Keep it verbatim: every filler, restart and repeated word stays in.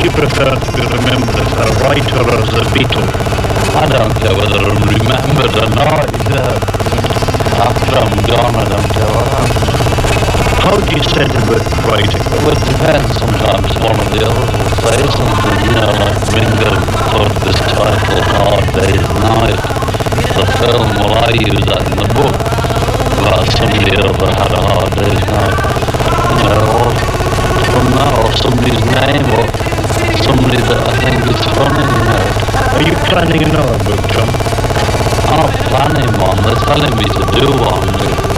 you prefer to be remembered as a writer or as a Beatle? I don't care whether I'm remembered or not. Uh, after I'm gone, I don't care what happens. How do you set about writing? Well, it depends. Sometimes one or the other will say something, you know, like Ringo put this title, Hard Day's Night. The film, well, I use that in the book. About somebody ever had a hard day's night. You know, or from that, or somebody's name, or somebody that I think is funny, you know. Are you planning another book, John? I'm not planning one, they're telling me to do one.